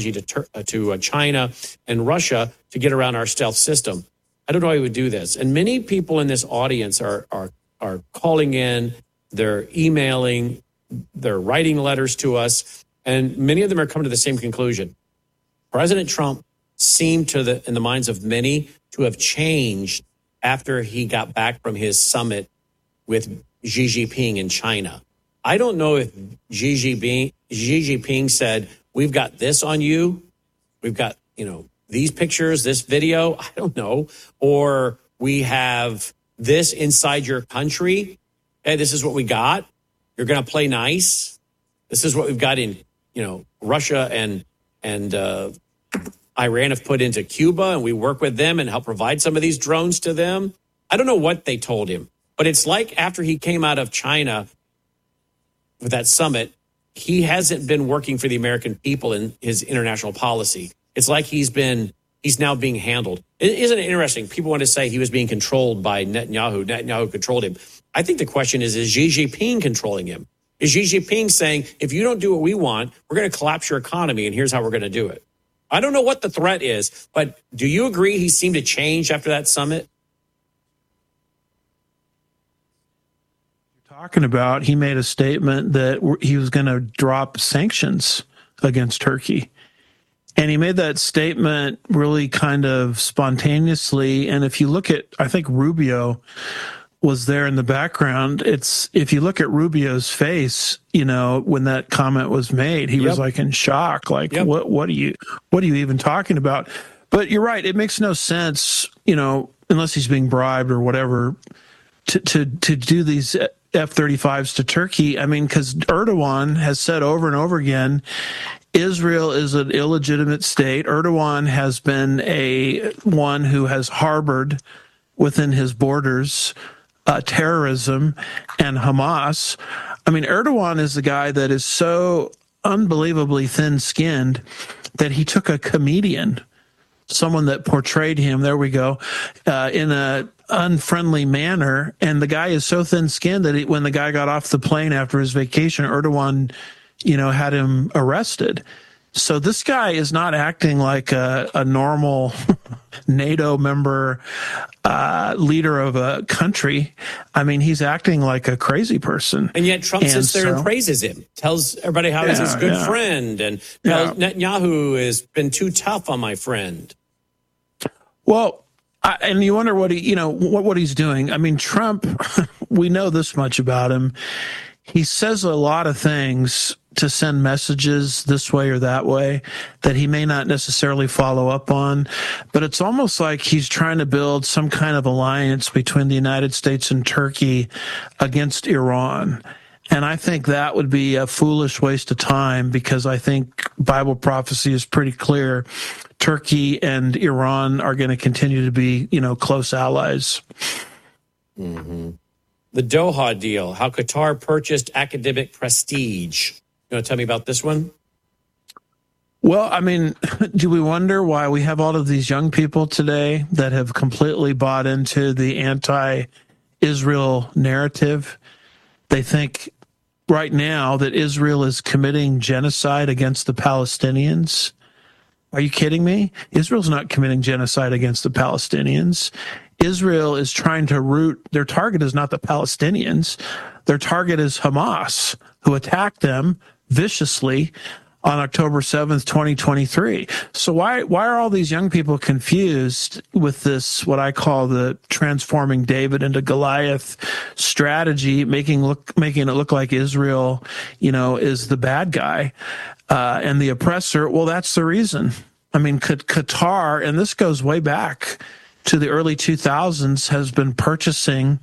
to China and Russia to get around our stealth system. I don't know how he would do this. And many people in this audience are calling in, they're emailing, they're writing letters to us, and many of them are coming to the same conclusion. President Trump seemed in the minds of many to have changed after he got back from his summit with Xi Jinping in China. I don't know if Xi Jinping said, we've got this on you, we've got, these pictures, this video, I don't know, or we have this inside your country. Hey, this is what we got. You're going to play nice. This is what we've got in, Russia and Iran have put into Cuba, and we work with them and help provide some of these drones to them. I don't know what they told him, but it's like after he came out of China with that summit, he hasn't been working for the American people in his international policy. It's like he's now being handled. Isn't it interesting? People want to say he was being controlled by Netanyahu. Netanyahu controlled him. I think the question is Xi Jinping controlling him? Is Xi Jinping saying, if you don't do what we want, we're going to collapse your economy, and here's how we're going to do it? I don't know what the threat is, but do you agree he seemed to change after that summit? Talking about, he made a statement that he was going to drop sanctions against Turkey. And he made that statement really kind of spontaneously. And if you look at, I think Rubio was there in the background. If you look at Rubio's face, when that comment was made, he was like in shock. Like, what are you even talking about? But you're right. It makes no sense, unless he's being bribed or whatever, to do these F-35s to Turkey. I mean, because Erdogan has said over and over again, Israel is an illegitimate state. Erdogan has been one who has harbored within his borders terrorism and Hamas. I mean, Erdogan is the guy that is so unbelievably thin-skinned that he took a comedian, someone that portrayed him, there we go, in a unfriendly manner. And the guy is so thin-skinned that when the guy got off the plane after his vacation, Erdogan had him arrested. So this guy is not acting like a normal NATO member, leader of a country. I mean, he's acting like a crazy person. And yet Trump sits there and praises him, tells everybody how he's his good friend, and tells Netanyahu has been too tough on my friend. Well, and you wonder what he's doing. I mean, Trump, we know this much about him. He says a lot of things to send messages this way or that way that he may not necessarily follow up on. But it's almost like he's trying to build some kind of alliance between the United States and Turkey against Iran. And I think that would be a foolish waste of time, because I think Bible prophecy is pretty clear. Turkey and Iran are going to continue to be, close allies. Mm-hmm. The Doha deal, how Qatar purchased academic prestige. You want to tell me about this one? Well, I mean, do we wonder why we have all of these young people today that have completely bought into the anti-Israel narrative? They think right now that Israel is committing genocide against the Palestinians. Are you kidding me? Israel's not committing genocide against the Palestinians. Israel is trying to their target is not the Palestinians. Their target is Hamas, who attacked them viciously on October 7th, 2023. So why are all these young people confused with this, what I call the transforming David into Goliath strategy, making it look like Israel, is the bad guy and the oppressor? Well, that's the reason. I mean, Qatar, and this goes way back to the early 2000s, has been purchasing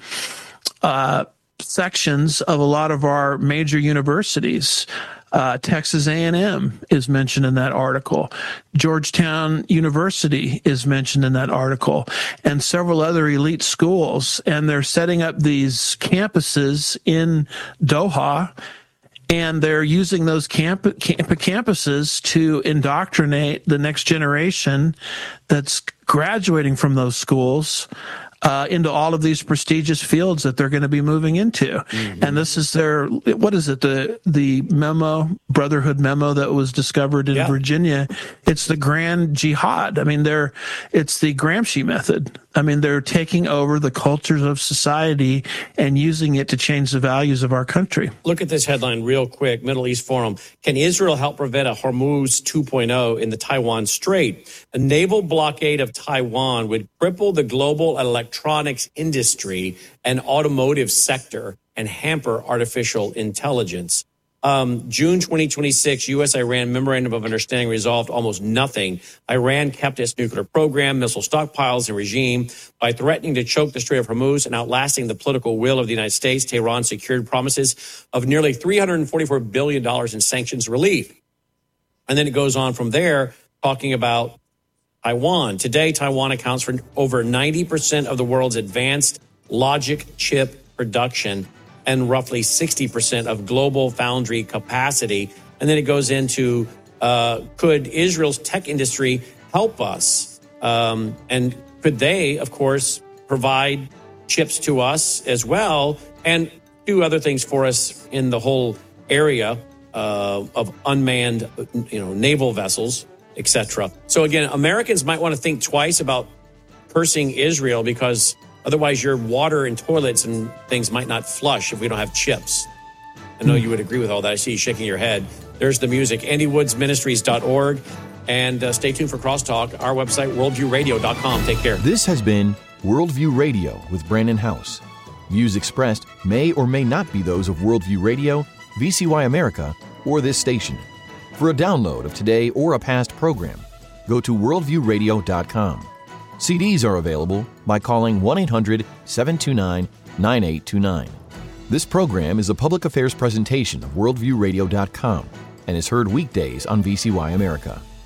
sections of a lot of our major universities. Texas A&M is mentioned in that article. Georgetown University is mentioned in that article, and several other elite schools. And they're setting up these campuses in Doha, and they're using those campuses to indoctrinate the next generation that's graduating from those schools into all of these prestigious fields that they're going to be moving into. Mm-hmm. And this is what is it? The memo, Brotherhood memo that was discovered in Virginia. It's the grand jihad. I mean, it's the Gramsci method. I mean, they're taking over the cultures of society and using it to change the values of our country. Look at this headline real quick. Middle East Forum. Can Israel help prevent a Hormuz 2.0 in the Taiwan Strait? A naval blockade of Taiwan would cripple the global electronics industry and automotive sector and hamper artificial intelligence. June 2026, U.S.-Iran Memorandum of Understanding resolved almost nothing. Iran kept its nuclear program, missile stockpiles, and regime by threatening to choke the Strait of Hormuz and outlasting the political will of the United States. Tehran secured promises of nearly $344 billion in sanctions relief. And then it goes on from there, talking about Taiwan. Today, Taiwan accounts for over 90% of the world's advanced logic chip production and roughly 60% of global foundry capacity. And then it goes into, could Israel's tech industry help us? And could they, of course, provide chips to us as well and do other things for us in the whole area of unmanned, naval vessels, etc. So again, Americans might want to think twice about cursing Israel because otherwise your water and toilets and things might not flush if we don't have chips. I know you would agree with all that. I see you shaking your head. There's the music. AndyWoodsMinistries.org. And stay tuned for Crosstalk, our website, worldviewradio.com. Take care. This has been Worldview Radio with Brandon House. Views expressed may or may not be those of Worldview Radio, VCY America, or this station. For a download of today or a past program, go to worldviewradio.com. CDs are available by calling 1-800-729-9829. This program is a public affairs presentation of worldviewradio.com and is heard weekdays on VCY America.